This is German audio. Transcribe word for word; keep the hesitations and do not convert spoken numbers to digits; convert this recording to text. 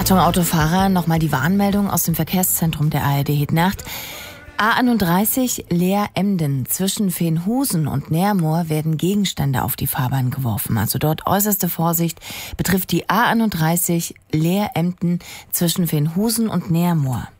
Achtung Autofahrer, nochmal die Warnmeldung aus dem Verkehrszentrum der A R D heute Nacht. A einunddreißig Leer-Emden zwischen Veenhusen und Neermoor werden Gegenstände auf die Fahrbahn geworfen. Also dort äußerste Vorsicht betrifft die A einunddreißig Leer-Emden zwischen Veenhusen und Neermoor.